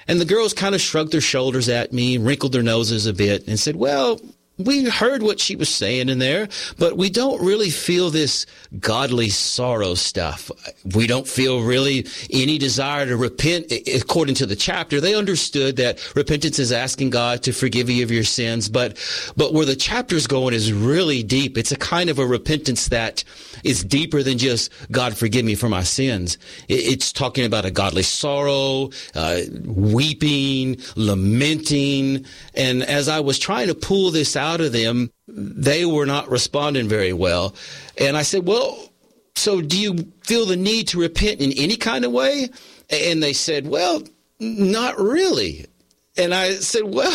And the girls kind of shrugged their shoulders at me, wrinkled their noses a bit, and said, well, we heard what she was saying in there, but we don't really feel this godly sorrow stuff. We don't feel really any desire to repent according to the chapter. They understood that repentance is asking God to forgive you of your sins, but where the chapter's going is really deep. It's a kind of a repentance that is deeper than just, God, forgive me for my sins. It's talking about a godly sorrow, weeping, lamenting. And as I was trying to pull this out of them, they were not responding very well. And I said, well, so do you feel the need to repent in any kind of way? And they said, well, not really. And I said, well,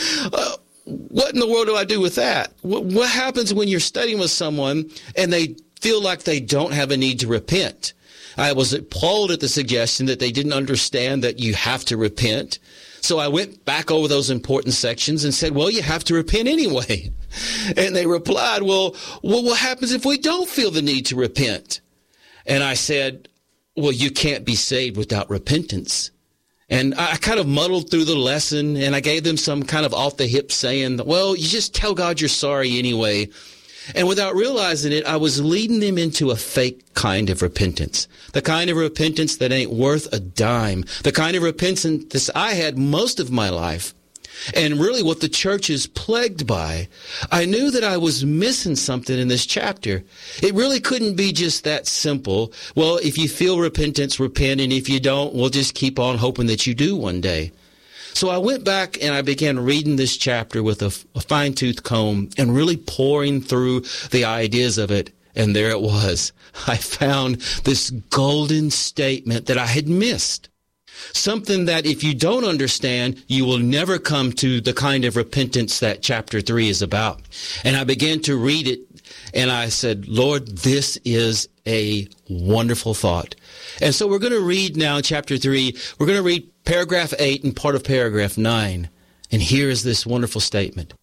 what in the world do I do with that? What happens when you're studying with someone and they feel like they don't have a need to repent? I was appalled at the suggestion that they didn't understand that you have to repent. So I went back over those important sections and said, well, you have to repent anyway. And they replied, well, what happens if we don't feel the need to repent? And I said, well, you can't be saved without repentance. And I kind of muddled through the lesson, and I gave them some kind of off-the-hip saying, well, you just tell God you're sorry anyway. And without realizing it, I was leading them into a fake kind of repentance, the kind of repentance that ain't worth a dime, the kind of repentance I had most of my life, and really what the church is plagued by. I knew that I was missing something in this chapter. It really couldn't be just that simple. Well, if you feel repentance, repent, and if you don't, we'll just keep on hoping that you do one day. So I went back and I began reading this chapter with a fine-tooth comb and really pouring through the ideas of it. And there it was. I found this golden statement that I had missed. Something that if you don't understand, you will never come to the kind of repentance that chapter 3 is about. And I began to read it and I said, Lord, this is a wonderful thought. And so we're going to read now chapter 3. We're going to read paragraph 8 and part of paragraph 9. And here is this wonderful statement.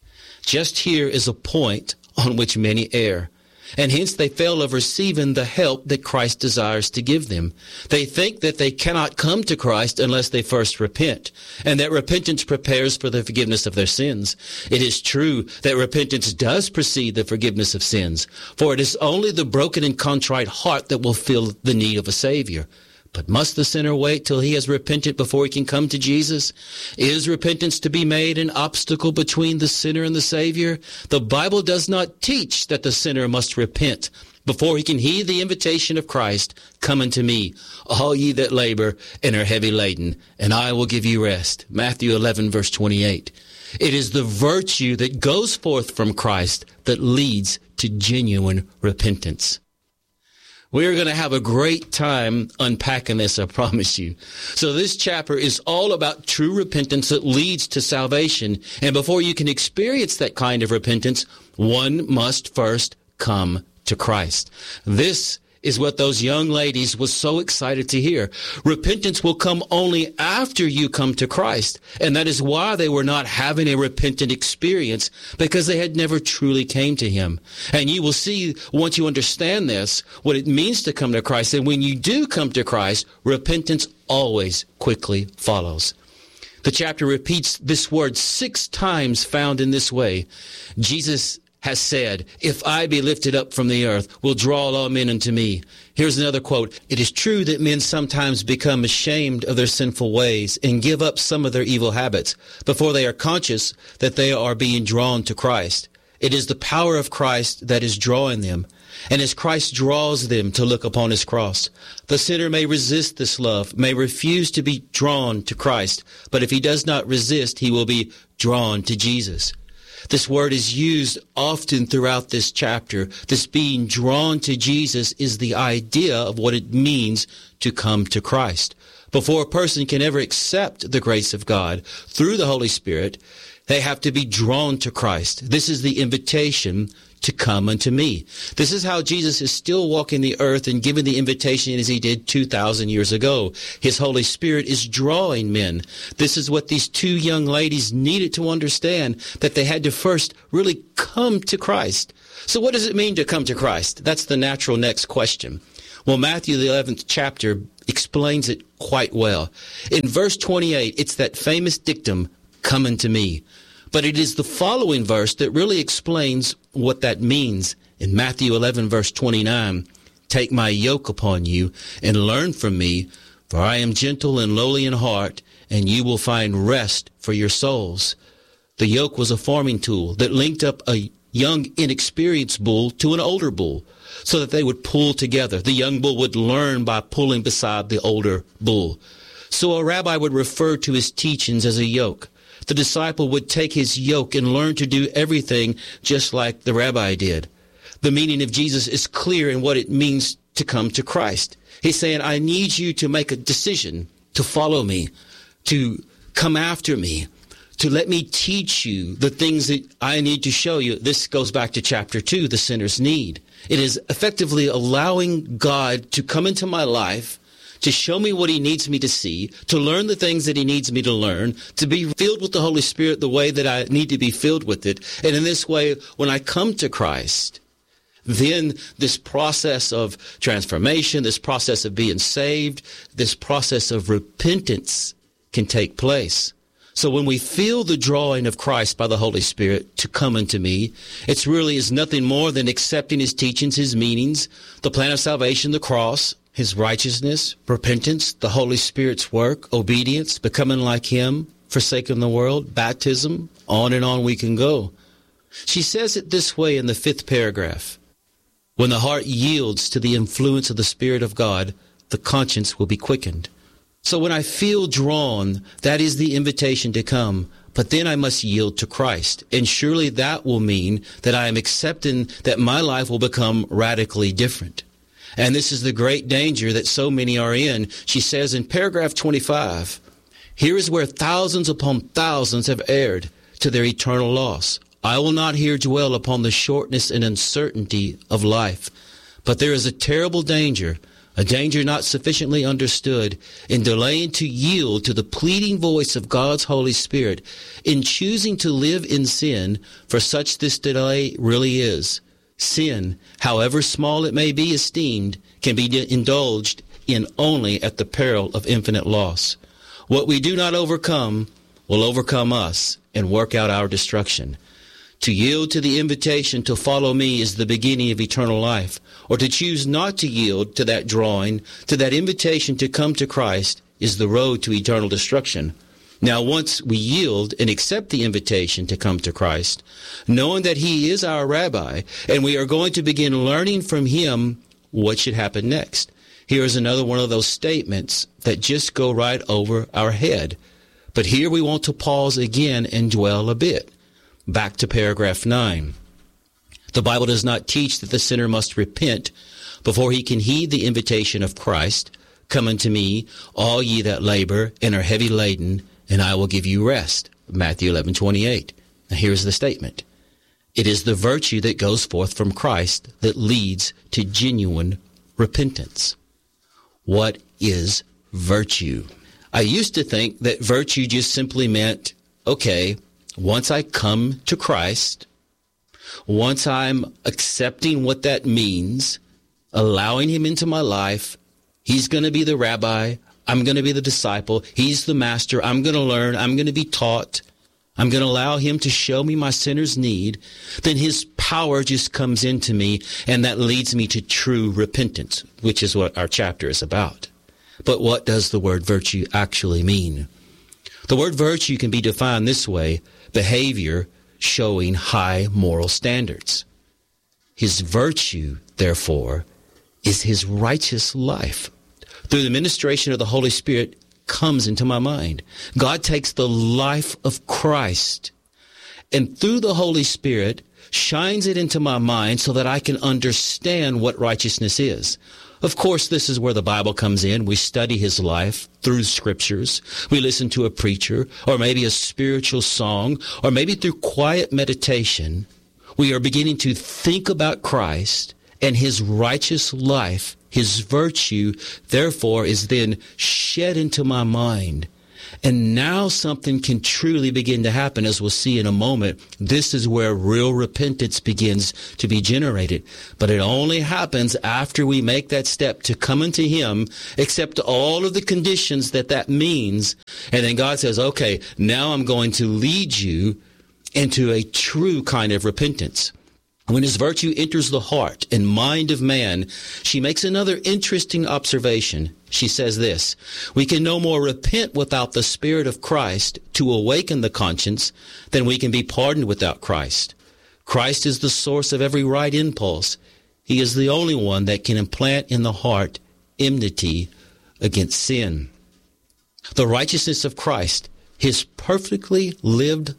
Just here is a point on which many err, and hence they fail of receiving the help that Christ desires to give them. They think that they cannot come to Christ unless they first repent, and that repentance prepares for the forgiveness of their sins. It is true that repentance does precede the forgiveness of sins, for it is only the broken and contrite heart that will feel the need of a Savior. But must the sinner wait till he has repented before he can come to Jesus? Is repentance to be made an obstacle between the sinner and the Savior? The Bible does not teach that the sinner must repent before he can heed the invitation of Christ. Come unto me, all ye that labor and are heavy laden, and I will give you rest. Matthew 11, verse 28. It is the virtue that goes forth from Christ that leads to genuine repentance. We're going to have a great time unpacking this, I promise you. So this chapter is all about true repentance that leads to salvation. And before you can experience that kind of repentance, one must first come to Christ. This is what those young ladies was so excited to hear. Repentance will come only after you come to Christ. And that is why they were not having a repentant experience, because they had never truly came to him. And you will see, once you understand this, what it means to come to Christ. And when you do come to Christ, repentance always quickly follows. The chapter repeats this word 6 times found in this way. Jesus has said, if I be lifted up from the earth, will draw all men unto me. Here's another quote. It is true that men sometimes become ashamed of their sinful ways and give up some of their evil habits before they are conscious that they are being drawn to Christ. It is the power of Christ that is drawing them. And as Christ draws them to look upon his cross, the sinner may resist this love, may refuse to be drawn to Christ. But if he does not resist, he will be drawn to Jesus. This word is used often throughout this chapter. This being drawn to Jesus is the idea of what it means to come to Christ. Before a person can ever accept the grace of God through the Holy Spirit, they have to be drawn to Christ. This is the invitation to come unto me. This is how Jesus is still walking the earth and giving the invitation as he did 2,000 years ago. His Holy Spirit is drawing men. This is what these 2 young ladies needed to understand, that they had to first really come to Christ. So what does it mean to come to Christ? That's the natural next question. Well, Matthew, the 11th chapter, explains it quite well. In verse 28, it's that famous dictum, "Come unto me." But it is the following verse that really explains what that means. In Matthew 11, verse 29, "Take my yoke upon you and learn from me, for I am gentle and lowly in heart, and you will find rest for your souls." The yoke was a farming tool that linked up a young, inexperienced bull to an older bull so that they would pull together. The young bull would learn by pulling beside the older bull. So a rabbi would refer to his teachings as a yoke. The disciple would take his yoke and learn to do everything just like the rabbi did. The meaning of Jesus is clear in what it means to come to Christ. He's saying, I need you to make a decision to follow me, to come after me, to let me teach you the things that I need to show you. This goes back to chapter 2, the sinner's need. It is effectively allowing God to come into my life, to show me what he needs me to see, to learn the things that he needs me to learn, to be filled with the Holy Spirit the way that I need to be filled with it. And in this way, when I come to Christ, then this process of transformation, this process of being saved, this process of repentance can take place. So when we feel the drawing of Christ by the Holy Spirit to come unto me, it really is nothing more than accepting his teachings, his meanings, the plan of salvation, the cross, his righteousness, repentance, the Holy Spirit's work, obedience, becoming like him, forsaking the world, baptism, on and on we can go. She says it this way in the 5th paragraph. When the heart yields to the influence of the Spirit of God, the conscience will be quickened. So when I feel drawn, that is the invitation to come. But then I must yield to Christ. And surely that will mean that I am accepting that my life will become radically different. And this is the great danger that so many are in. She says in paragraph 25, here is where thousands upon thousands have erred to their eternal loss. I will not here dwell upon the shortness and uncertainty of life, but there is a terrible danger, a danger not sufficiently understood, in delaying to yield to the pleading voice of God's Holy Spirit, in choosing to live in sin, for such this delay really is. Sin, however small it may be esteemed, can be indulged in only at the peril of infinite loss. What we do not overcome will overcome us and work out our destruction. To yield to the invitation to follow me is the beginning of eternal life, or to choose not to yield to that drawing, to that invitation to come to Christ, is the road to eternal destruction. Now, once we yield and accept the invitation to come to Christ, knowing that he is our rabbi, and we are going to begin learning from him what should happen next. Here is another one of those statements that just go right over our head. But here we want to pause again and dwell a bit. Back to paragraph 9. The Bible does not teach that the sinner must repent before he can heed the invitation of Christ. Come unto me, all ye that labor and are heavy laden, and I will give you rest. Matthew 11:28. Now here's the statement. It is the virtue that goes forth from Christ that leads to genuine repentance. What is virtue? I used to think that virtue just simply meant, okay, once I come to Christ, once I'm accepting what that means, allowing him into my life, he's going to be the rabbi, I'm going to be the disciple, he's the master, I'm going to learn, I'm going to be taught, I'm going to allow him to show me my sinner's need, then his power just comes into me, and that leads me to true repentance, which is what our chapter is about. But what does the word virtue actually mean? The word virtue can be defined this way: behavior showing high moral standards. His virtue, therefore, is his righteous life. Through the ministration of the Holy Spirit comes into my mind. God takes the life of Christ and through the Holy Spirit shines it into my mind so that I can understand what righteousness is. Of course, this is where the Bible comes in. We study his life through scriptures. We listen to a preacher or maybe a spiritual song or maybe through quiet meditation. We are beginning to think about Christ and his righteous life. His virtue, therefore, is then shed into my mind. And now something can truly begin to happen, as we'll see in a moment. This is where real repentance begins to be generated. But it only happens after we make that step to come unto him, accept all of the conditions that means. And then God says, okay, now I'm going to lead you into a true kind of repentance. When his virtue enters the heart and mind of man, she makes another interesting observation. She says this: we can no more repent without the Spirit of Christ to awaken the conscience than we can be pardoned without Christ. Christ is the source of every right impulse. He is the only one that can implant in the heart enmity against sin. The righteousness of Christ, his perfectly lived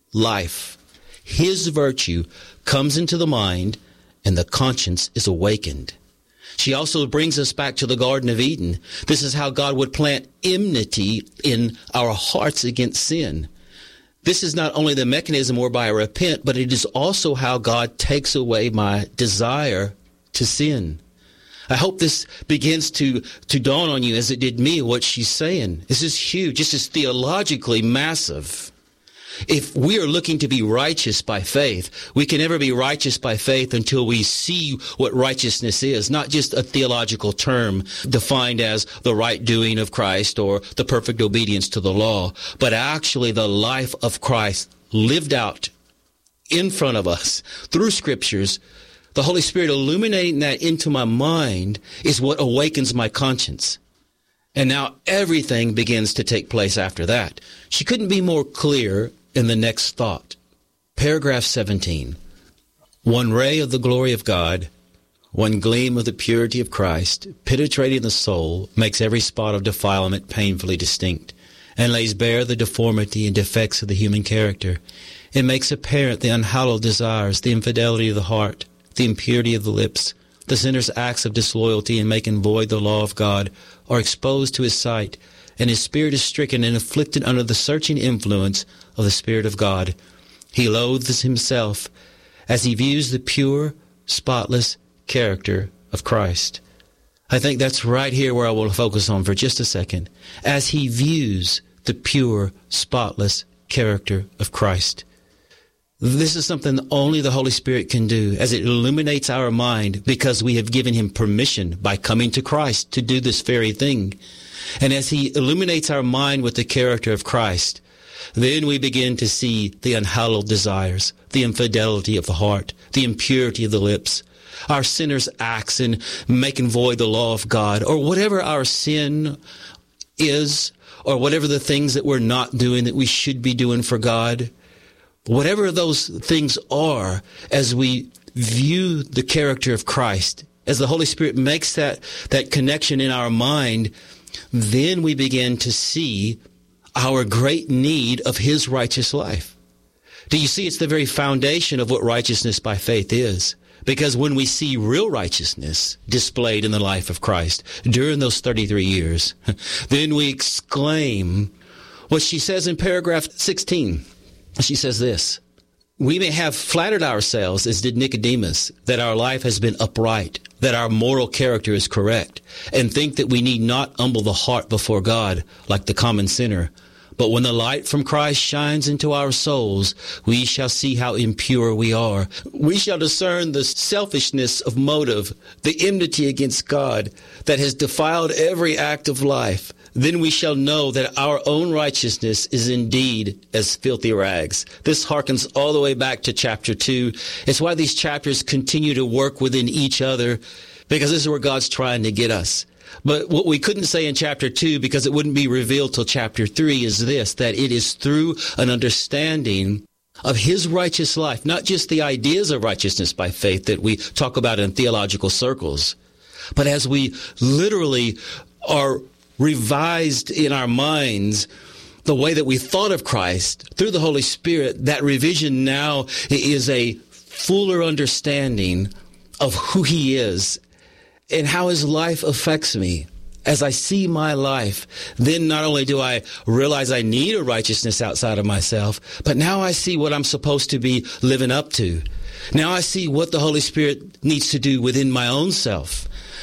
life, his virtue comes into the mind, and the conscience is awakened. She also brings us back to the Garden of Eden. This is how God would plant enmity in our hearts against sin. This is not only the mechanism whereby I repent, but it is also how God takes away my desire to sin. I hope this begins to dawn on you, as it did me, what she's saying. This is huge. This is theologically massive. If we are looking to be righteous by faith, we can never be righteous by faith until we see what righteousness is, not just a theological term defined as the right doing of Christ or the perfect obedience to the law, but actually the life of Christ lived out in front of us through scriptures. The Holy Spirit illuminating that into my mind is what awakens my conscience. And now everything begins to take place after that. She couldn't be more clear in the next thought. Paragraph 17. One ray of the glory of God, one gleam of the purity of Christ, penetrating the soul, makes every spot of defilement painfully distinct, and lays bare the deformity and defects of the human character. It makes apparent the unhallowed desires, the infidelity of the heart, the impurity of the lips. The sinner's acts of disloyalty in making void the law of God are exposed to his sight, and his spirit is stricken and afflicted under the searching influence of the Spirit of God. He loathes himself as he views the pure, spotless character of Christ. I think that's right here where I will focus on for just a second. As he views the pure, spotless character of Christ. This is something only the Holy Spirit can do, as it illuminates our mind, because we have given him permission by coming to Christ to do this very thing. And as he illuminates our mind with the character of Christ, then we begin to see the unhallowed desires, the infidelity of the heart, the impurity of the lips, our sinners' acts in making void the law of God, or whatever our sin is, or whatever the things that we're not doing that we should be doing for God. Whatever those things are, as we view the character of Christ, as the Holy Spirit makes that connection in our mind, then we begin to see our great need of his righteous life. Do you see? It's the very foundation of what righteousness by faith is. Because when we see real righteousness displayed in the life of Christ during those 33 years, then we exclaim what she says in paragraph 16. She says this: we may have flattered ourselves, as did Nicodemus, that our life has been upright, that our moral character is correct, and think that we need not humble the heart before God like the common sinner. But when the light from Christ shines into our souls, we shall see how impure we are. We shall discern the selfishness of motive, the enmity against God that has defiled every act of life. Then we shall know that our own righteousness is indeed as filthy rags. This harkens all the way back to chapter 2. It's why these chapters continue to work within each other, because this is where God's trying to get us. But what we couldn't say in chapter 2, because it wouldn't be revealed till chapter 3, is this: that it is through an understanding of his righteous life, not just the ideas of righteousness by faith that we talk about in theological circles, but as we literally are revised in our minds the way that we thought of Christ through the Holy Spirit, that revision now is a fuller understanding of who he is and how his life affects me. As I see my life, then not only do I realize I need a righteousness outside of myself, but now I see what I'm supposed to be living up to. Now I see what the Holy Spirit needs to do within my own self.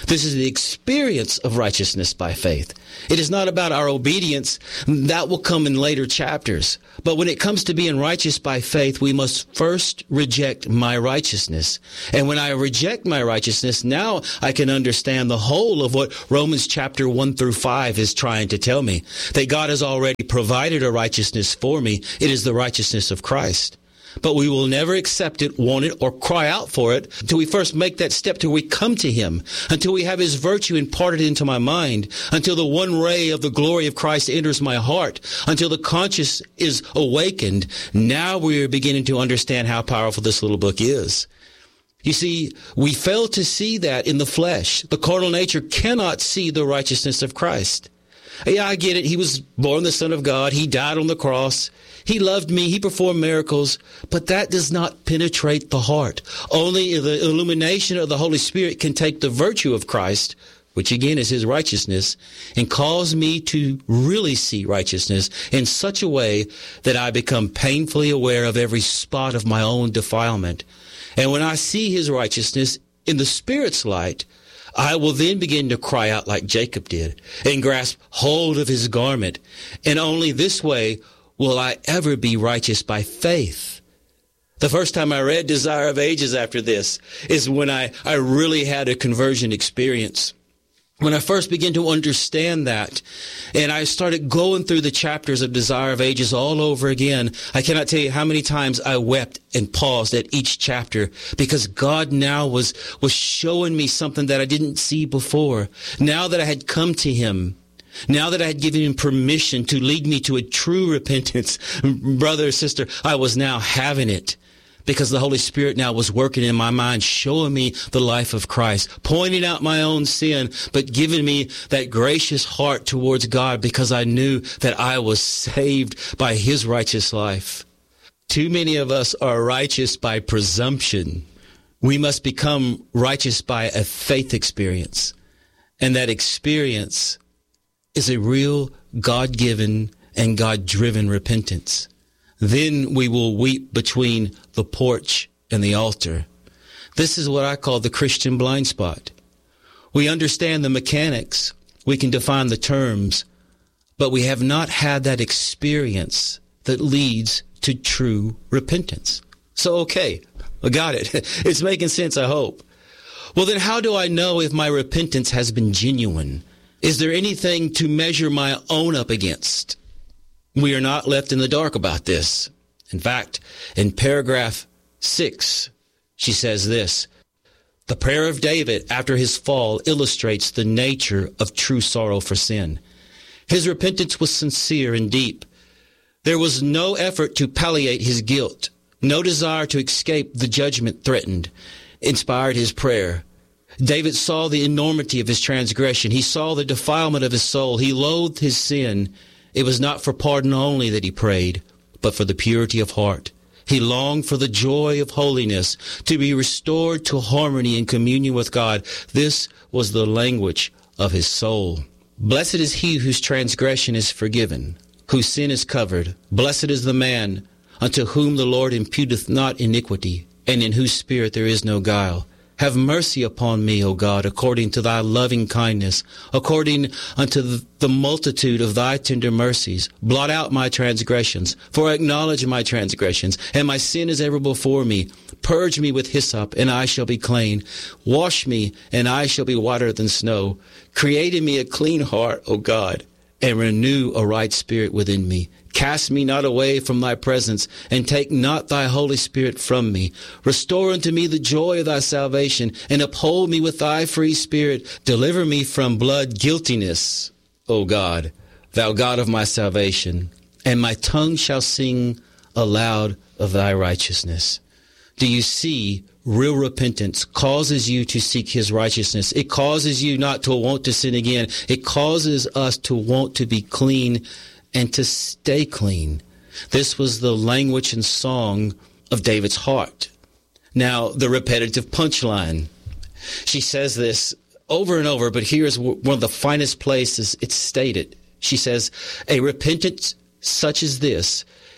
This is the experience of righteousness by faith. It is not about our obedience. That will come in later chapters. But when it comes to being righteous by faith, we must first reject my righteousness. And when I reject my righteousness, now I can understand the whole of what Romans chapter 1 through 5 is trying to tell me. That God has already provided a righteousness for me. It is the righteousness of Christ. But we will never accept it, want it, or cry out for it until we first make that step, till we come to him, until we have his virtue imparted into my mind, until the one ray of the glory of Christ enters my heart, until the conscience is awakened. Now we are beginning to understand how powerful this little book is. You see, we fail to see that in the flesh. The carnal nature cannot see the righteousness of Christ. Yeah, I get it. He was born the Son of God. He died on the cross. He loved me. He performed miracles. But that does not penetrate the heart. Only the illumination of the Holy Spirit can take the virtue of Christ, which again is his righteousness, and cause me to really see righteousness in such a way that I become painfully aware of every spot of my own defilement. And when I see his righteousness in the Spirit's light, I will then begin to cry out like Jacob did and grasp hold of his garment. And only this way will I ever be righteous by faith. The first time I read Desire of Ages after this is when I really had a conversion experience. When I first began to understand that, and I started going through the chapters of Desire of Ages all over again, I cannot tell you how many times I wept and paused at each chapter, because God now was showing me something that I didn't see before. Now that I had come to him, now that I had given him permission to lead me to a true repentance, brother or sister, I was now having it. Because the Holy Spirit now was working in my mind, showing me the life of Christ, pointing out my own sin, but giving me that gracious heart towards God, because I knew that I was saved by his righteous life. Too many of us are righteous by presumption. We must become righteous by a faith experience. And that experience is a real God-given and God-driven repentance. Then we will weep between the porch and the altar. This is what I call the Christian blind spot. We understand the mechanics. We can define the terms, but we have not had that experience that leads to true repentance. So, okay, I got it. It's making sense, I hope. Well, then how do I know if my repentance has been genuine? Is there anything to measure my own up against? We are not left in the dark about this. In fact, in paragraph 6, she says this: the prayer of David after his fall illustrates the nature of true sorrow for sin. His repentance was sincere and deep. There was no effort to palliate his guilt. No desire to escape the judgment threatened inspired his prayer. David saw the enormity of his transgression. He saw the defilement of his soul. He loathed his sin. It was not for pardon only that he prayed, but for the purity of heart. He longed for the joy of holiness, to be restored to harmony and communion with God. This was the language of his soul. Blessed is he whose transgression is forgiven, whose sin is covered. Blessed is the man unto whom the Lord imputeth not iniquity, and in whose spirit there is no guile. Have mercy upon me, O God, according to thy loving kindness, according unto the multitude of thy tender mercies. Blot out my transgressions, for I acknowledge my transgressions, and my sin is ever before me. Purge me with hyssop, and I shall be clean. Wash me, and I shall be whiter than snow. Create in me a clean heart, O God, and renew a right spirit within me. Cast me not away from thy presence, and take not thy Holy Spirit from me. Restore unto me the joy of thy salvation, and uphold me with thy free spirit. Deliver me from blood guiltiness, O God, thou God of my salvation, and my tongue shall sing aloud of thy righteousness. Do you see? Real repentance causes you to seek his righteousness. It causes you not to want to sin again. It causes us to want to be clean and to stay clean. This was the language and song of David's heart. Now, the repetitive punchline. She says this over and over, but here's one of the finest places it's stated. She says, a repentance such as this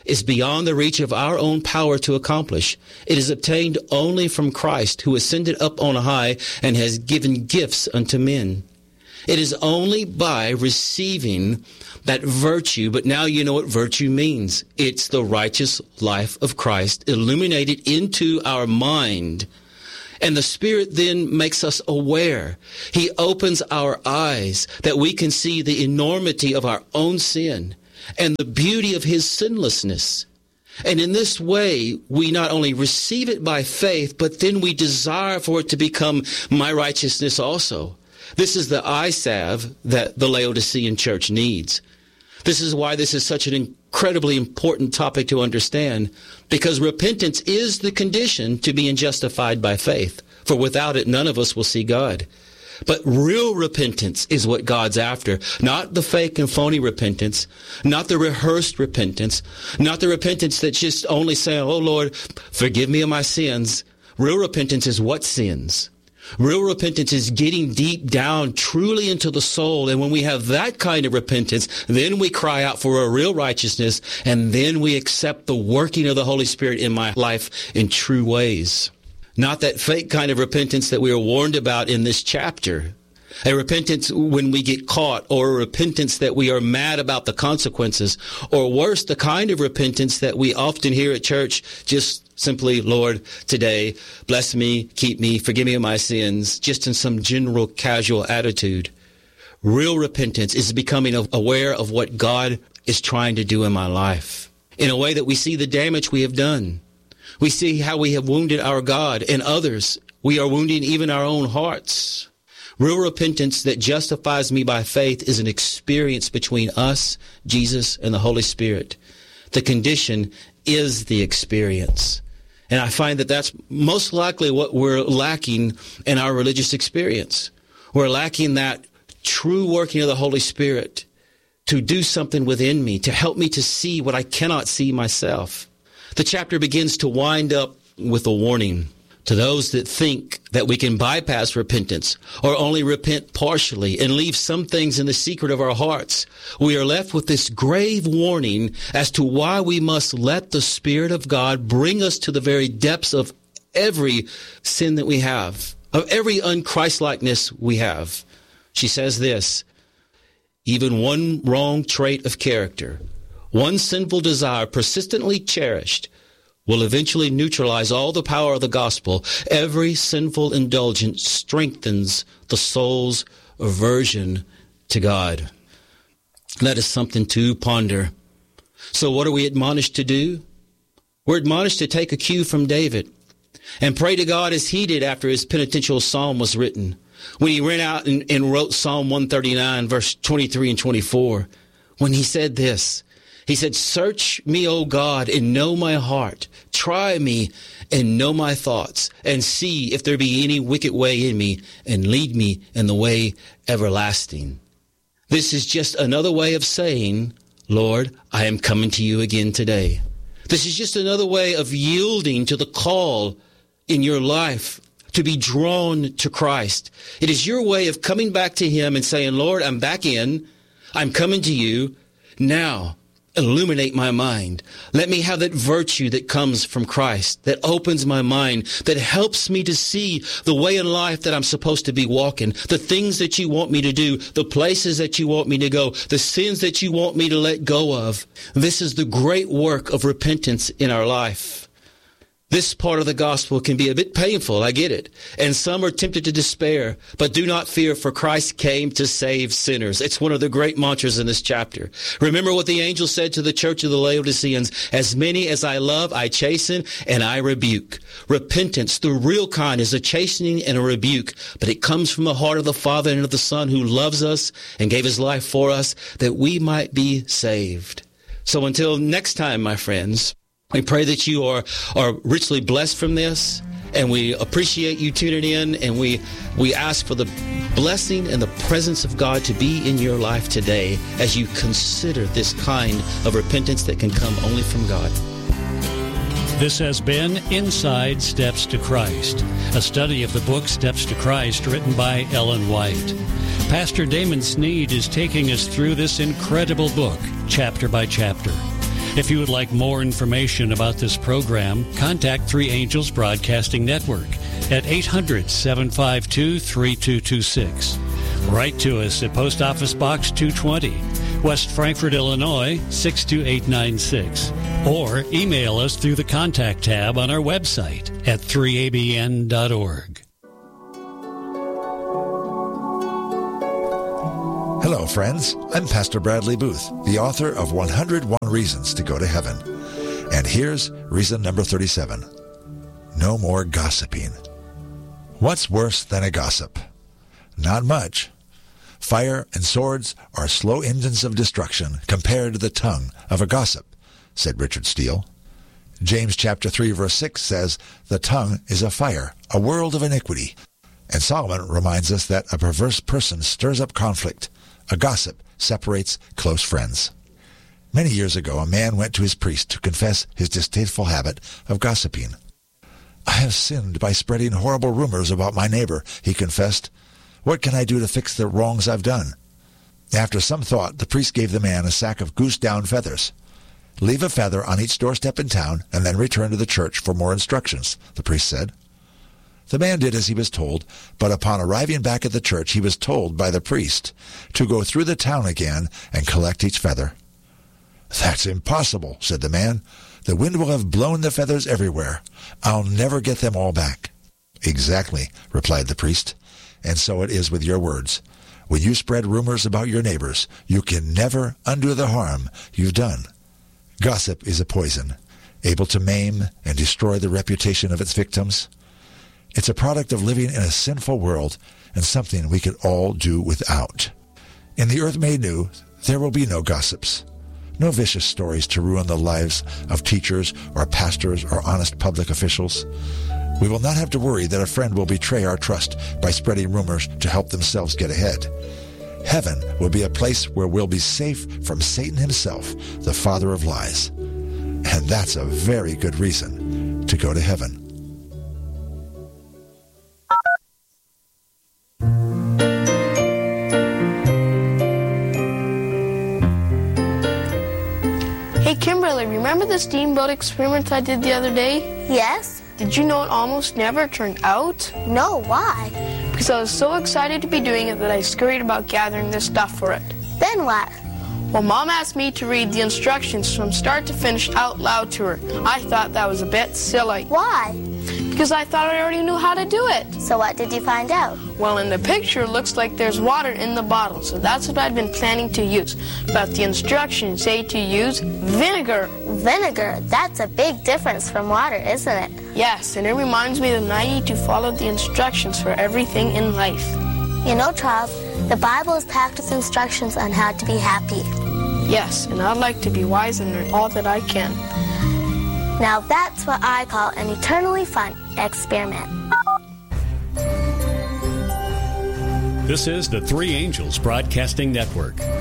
is beyond the reach of our own power to accomplish. It is obtained only from Christ, who ascended up on high and has given gifts unto men. It is only by receiving that virtue, but now you know what virtue means. It's the righteous life of Christ illuminated into our mind. And the Spirit then makes us aware. He opens our eyes that we can see the enormity of our own sin and the beauty of His sinlessness. And in this way, we not only receive it by faith, but then we desire for it to become my righteousness also. This is the eye salve that the Laodicean church needs. This is why this is such an incredibly important topic to understand, because repentance is the condition to being justified by faith. For without it, none of us will see God. But real repentance is what God's after, not the fake and phony repentance, not the rehearsed repentance, not the repentance that's just only saying, oh Lord, forgive me of my sins. Real repentance is what sins? Real repentance is getting deep down, truly into the soul. And when we have that kind of repentance, then we cry out for a real righteousness, and then we accept the working of the Holy Spirit in my life in true ways. Not that fake kind of repentance that we are warned about in this chapter. A repentance when we get caught, or a repentance that we are mad about the consequences, or worse, the kind of repentance that we often hear at church, just simply, Lord, today, bless me, keep me, forgive me of my sins, just in some general casual attitude. Real repentance is becoming aware of what God is trying to do in my life, in a way that we see the damage we have done. We see how we have wounded our God and others. We are wounding even our own hearts. Real repentance that justifies me by faith is an experience between us, Jesus, and the Holy Spirit. The condition is the experience. And I find that that's most likely what we're lacking in our religious experience. We're lacking that true working of the Holy Spirit to do something within me, to help me to see what I cannot see myself. The chapter begins to wind up with a warning to those that think that we can bypass repentance or only repent partially and leave some things in the secret of our hearts. We are left with this grave warning as to why we must let the Spirit of God bring us to the very depths of every sin that we have, of every unChristlikeness we have. She says this, even one wrong trait of character, one sinful desire persistently cherished, will eventually neutralize all the power of the gospel. Every sinful indulgence strengthens the soul's aversion to God. That is something to ponder. So what are we admonished to do? We're admonished to take a cue from David and pray to God as he did after his penitential psalm was written. When he ran out and wrote Psalm 139, verse 23 and 24, when he said this, he said, search me, O God, and know my heart. Try me and know my thoughts, and see if there be any wicked way in me, and lead me in the way everlasting. This is just another way of saying, Lord, I am coming to you again today. This is just another way of yielding to the call in your life to be drawn to Christ. It is your way of coming back to him and saying, Lord, I'm back in. I'm coming to you now. Illuminate my mind. Let me have that virtue that comes from Christ, that opens my mind, that helps me to see the way in life that I'm supposed to be walking, the things that you want me to do, the places that you want me to go, the sins that you want me to let go of. This is the great work of repentance in our life. This part of the gospel can be a bit painful, I get it. And some are tempted to despair, but do not fear, for Christ came to save sinners. It's one of the great mantras in this chapter. Remember what the angel said to the church of the Laodiceans, as many as I love, I chasten and I rebuke. Repentance, the real kind, is a chastening and a rebuke, but it comes from the heart of the Father and of the Son who loves us and gave his life for us that we might be saved. So until next time, my friends, we pray that you are richly blessed from this, and we appreciate you tuning in, and we ask for the blessing and the presence of God to be in your life today as you consider this kind of repentance that can come only from God. This has been Inside Steps to Christ, a study of the book Steps to Christ written by Ellen White. Pastor Damon Sneed is taking us through this incredible book, chapter by chapter. If you would like more information about this program, contact Three Angels Broadcasting Network at 800-752-3226. Write to us at Post Office Box 220, West Frankfort, Illinois, 62896. Or email us through the contact tab on our website at 3abn.org. Hello, friends. I'm Pastor Bradley Booth, the author of 101 Reasons to Go to Heaven. And here's reason number 37. No more gossiping. What's worse than a gossip? Not much. Fire and swords are slow engines of destruction compared to the tongue of a gossip, said Richard Steele. James chapter 3, verse 6 says, the tongue is a fire, a world of iniquity. And Solomon reminds us that a perverse person stirs up conflict. A gossip separates close friends. Many years ago, a man went to his priest to confess his distasteful habit of gossiping. I have sinned by spreading horrible rumors about my neighbor, he confessed. What can I do to fix the wrongs I've done? After some thought, the priest gave the man a sack of goose down feathers. Leave a feather on each doorstep in town and then return to the church for more instructions, the priest said. The man did as he was told, but upon arriving back at the church, he was told by the priest to go through the town again and collect each feather. That's impossible, said the man. The wind will have blown the feathers everywhere. I'll never get them all back. Exactly, replied the priest. And so it is with your words. When you spread rumors about your neighbors, you can never undo the harm you've done. Gossip is a poison, able to maim and destroy the reputation of its victims. It's a product of living in a sinful world and something we could all do without. In the earth made new, there will be no gossips, no vicious stories to ruin the lives of teachers or pastors or honest public officials. We will not have to worry that a friend will betray our trust by spreading rumors to help themselves get ahead. Heaven will be a place where we'll be safe from Satan himself, the father of lies. And that's a very good reason to go to heaven. Hey, Kimberly, remember the steamboat experiment I did the other day? Yes. Did you know it almost never turned out? No, why? Because I was so excited to be doing it that I scurried about gathering the stuff for it. Then what? Well, Mom asked me to read the instructions from start to finish out loud to her. I thought that was a bit silly. Why? Because I thought I already knew how to do it. So what did you find out? Well, in the picture, it looks like there's water in the bottle, so that's what I'd been planning to use. But the instructions say to use vinegar. Vinegar? That's a big difference from water, isn't it? Yes, and it reminds me that I need to follow the instructions for everything in life. You know, Charles, the Bible is packed with instructions on how to be happy. Yes, and I'd like to be wise and learn all that I can. Now that's what I call an eternally fun experiment. This is the Three Angels Broadcasting Network.